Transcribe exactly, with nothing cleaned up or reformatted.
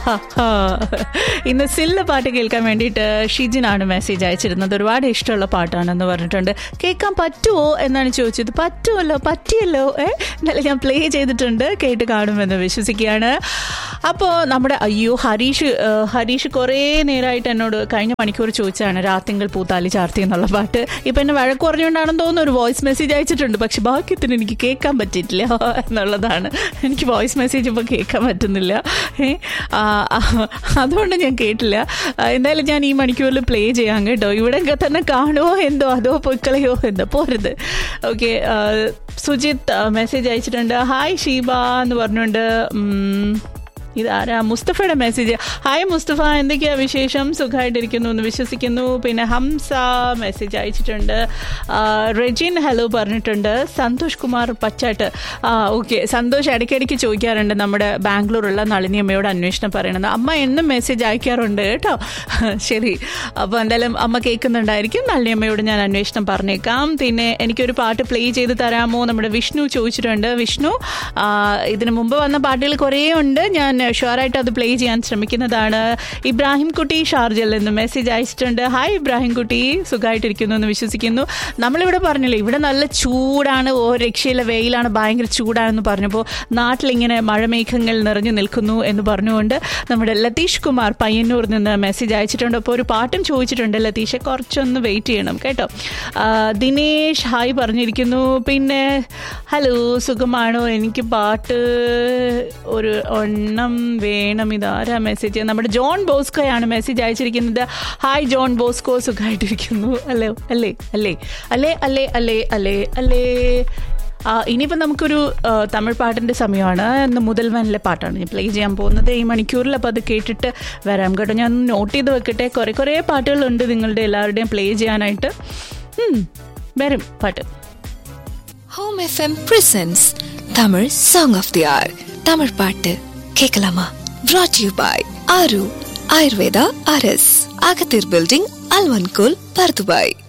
ഇന്ന് സില്ല പാട്ട് കേൾക്കാൻ വേണ്ടിയിട്ട് ഷിജിനാണ് മെസ്സേജ് അയച്ചിരുന്നത്. ഒരുപാട് ഇഷ്ടമുള്ള പാട്ടാണെന്ന് പറഞ്ഞിട്ടുണ്ട്. കേൾക്കാൻ പറ്റുമോ എന്നാണ് ചോദിച്ചത്. പറ്റുമല്ലോ, പറ്റിയല്ലോ. ഏ എന്നാലും ഞാൻ പ്ലേ ചെയ്തിട്ടുണ്ട്, കേട്ട് കാണുമെന്ന് വിശ്വസിക്കുകയാണ്. അപ്പോൾ നമ്മുടെ അയ്യോ ഹരീഷ് ഹരീഷ് കുറേ നേരമായിട്ട് എന്നോട് കഴിഞ്ഞ മണിക്കൂർ ചോദിച്ചാണ് രാത്തിങ്കൾ പൂത്താലി ചാർത്തി എന്നുള്ള പാട്ട്. ഇപ്പം എന്നെ വഴക്ക് പറഞ്ഞുകൊണ്ടാണെന്ന് തോന്നുന്നു ഒരു വോയിസ് മെസ്സേജ് അയച്ചിട്ടുണ്ട്. പക്ഷെ ബാക്കിയത്തിന് എനിക്ക് കേൾക്കാൻ പറ്റിയിട്ടില്ല എന്നുള്ളതാണ്. എനിക്ക് വോയിസ് മെസ്സേജ് ഇപ്പോൾ കേൾക്കാൻ പറ്റുന്നില്ല. ഏ അതുകൊണ്ട് ഞാൻ കേട്ടില്ല. എന്തായാലും ഞാൻ ഈ മണിക്കൂറിൽ പ്ലേ ചെയ്യാം കേട്ടോ. ഇവിടെയൊക്കെ തന്നെ കാണുമോ എന്തോ അതോ പൊയ്ക്കളയോ എന്തോ പോരുത്. ഓക്കെ, സുജിത്ത് മെസ്സേജ് അയച്ചിട്ടുണ്ട്. ഹായ് ഷീബ എന്ന് പറഞ്ഞുകൊണ്ട്. ഇതാരാ? മുസ്തഫയുടെ മെസ്സേജ്. ഹായ് മുസ്തഫ, എന്തൊക്കെയാ വിശേഷം? സുഖമായിട്ടിരിക്കുന്നു എന്ന് വിശ്വസിക്കുന്നു. പിന്നെ ഹംസ മെസ്സേജ് അയച്ചിട്ടുണ്ട്. റെജിൻ ഹലോ പറഞ്ഞിട്ടുണ്ട്. സന്തോഷ് കുമാർ പച്ചാട്ട്. ആ ഓക്കെ, സന്തോഷ് ഇടയ്ക്കിടയ്ക്ക് ചോദിക്കാറുണ്ട് നമ്മുടെ ബാംഗ്ലൂരുള്ള നളിനി അമ്മയോട് അന്വേഷണം പറയണമെന്ന്. അമ്മ എന്നും മെസ്സേജ് അയക്കാറുണ്ട് കേട്ടോ. ശരി, അപ്പോൾ എന്തായാലും അമ്മ കേൾക്കുന്നുണ്ടായിരിക്കും. നളിനി അമ്മയോട് ഞാൻ അന്വേഷണം പറഞ്ഞേക്കാം. പിന്നെ എനിക്കൊരു പാട്ട് പ്ലേ ചെയ്ത് തരാമോ? നമ്മുടെ വിഷ്ണു ചോദിച്ചിട്ടുണ്ട്. വിഷ്ണു, ഇതിനു മുമ്പ് വന്ന പാട്ടുകൾ കുറേ ഉണ്ട്, ഞാൻ ഷുവറായിട്ട് അത് പ്ലേ ചെയ്യാൻ ശ്രമിക്കുന്നതാണ്. ഇബ്രാഹിം കുട്ടി ഷാർജയിൽ നിന്ന് മെസ്സേജ് അയച്ചിട്ടുണ്ട്. ഹായ് ഇബ്രാഹിം കുട്ടി, സുഖമായിട്ടിരിക്കുന്നു എന്ന് വിശ്വസിക്കുന്നു. നമ്മളിവിടെ പറഞ്ഞില്ലേ ഇവിടെ നല്ല ചൂടാണ്, ഓ രക്ഷയിലെ വെയിലാണ്, ഭയങ്കര ചൂടാണെന്ന് പറഞ്ഞപ്പോൾ നാട്ടിലിങ്ങനെ മഴമേഘങ്ങൾ നിറഞ്ഞു നിൽക്കുന്നു എന്ന് പറഞ്ഞുകൊണ്ട് നമ്മുടെ ലതീഷ് കുമാർ പയ്യന്നൂർ നിന്ന് മെസ്സേജ് അയച്ചിട്ടുണ്ട്. അപ്പോൾ ഒരു പാട്ടും ചോദിച്ചിട്ടുണ്ട്. ലതീഷെ കുറച്ചൊന്ന് വെയിറ്റ് ചെയ്യണം കേട്ടോ. ദിനേഷ് ഹായ് പറഞ്ഞിരിക്കുന്നു. പിന്നെ ഹലോ സുഖമാണോ? എനിക്ക് പാട്ട് ഒരു എണ്ണം വേണം. ഇതാരാ മെസ്സേജ്? നമ്മുടെ ജോൺ ബോസ്കോയാണ് മെസ്സേജ് അയച്ചിരിക്കുന്നത്. ഹായ് ജോൺ ബോസ്കോ, സുഖമായിട്ടിരിക്കുന്നു അല്ലേ? അല്ലേ അല്ലേ അല്ലേ അല്ലേ അല്ലേ അല്ലേ അല്ലേ ഇനിയിപ്പോൾ നമുക്കൊരു തമിഴ് പാട്ടിൻ്റെ സമയമാണ്. ഇന്ന് മുതൽവനിലെ പാട്ടാണ് ഞാൻ പ്ലേ ചെയ്യാൻ പോകുന്നത് ഈ മണിക്കൂറിൽ. അപ്പോൾ അത് കേട്ടിട്ട് വരാം കേട്ടോ. ഞാൻ നോട്ട് ചെയ്ത് വെക്കട്ടെ. കുറേ കുറേ പാട്ടുകളുണ്ട് നിങ്ങളുടെ എല്ലാവരുടെയും പ്ലേ ചെയ്യാനായിട്ട്. വരും പാട്ട്. Home FM presents Tamil song of they are. Tamil பாட்டு கேட்கலாமா? brought to you by ஆரு ஆயுர்வேதா ஆர்எஸ், அகத்தீர் பில்டிங், அல்வன்கோல், பர்துபாய்.